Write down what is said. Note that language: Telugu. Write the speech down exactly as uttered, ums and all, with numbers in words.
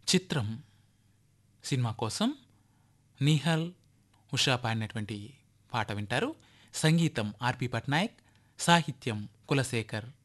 చిత్రం సినిమా కోసం నిహాల్, ఉషా పాడినటువంటి పాట వింటారు. సంగీతం ఆర్పి పట్నాయక్, సాహిత్యం కులశేఖర్.